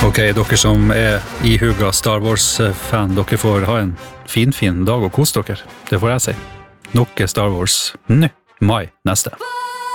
Ok, dere som ihugga Star Wars-fan, dere får ha en fin dag og kos dere. Det får jeg si. Nok Star Wars nå, mai neste.